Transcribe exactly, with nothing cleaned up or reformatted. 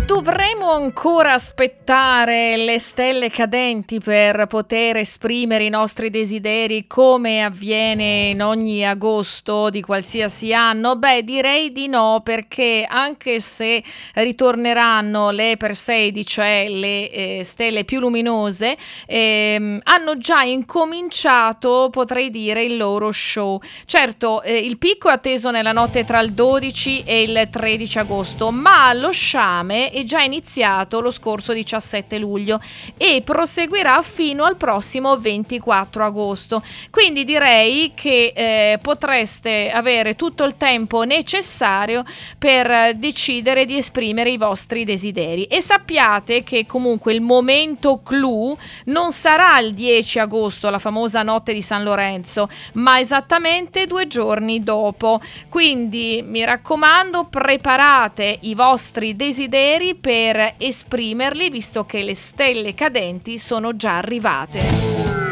Dovremo ancora aspettare le stelle cadenti per poter esprimere i nostri desideri come avviene in ogni agosto di qualsiasi anno? Beh, direi di no, perché anche se ritorneranno le Perseidi, cioè le eh, stelle più luminose, ehm, hanno già incominciato, potrei dire, il loro show. Certo, eh, il picco è atteso nella notte tra il dodici e il tredici agosto, ma lo sciame è già iniziato lo scorso diciassette luglio e proseguirà fino al prossimo ventiquattro agosto. Quindi direi che eh, potreste avere tutto il tempo necessario per decidere di esprimere i vostri desideri. E sappiate che comunque il momento clou non sarà il dieci agosto, la famosa notte di San Lorenzo, ma esattamente due giorni dopo. Quindi mi raccomando, preparate i vostri desideri per esprimerli, visto che le stelle cadenti sono già arrivate.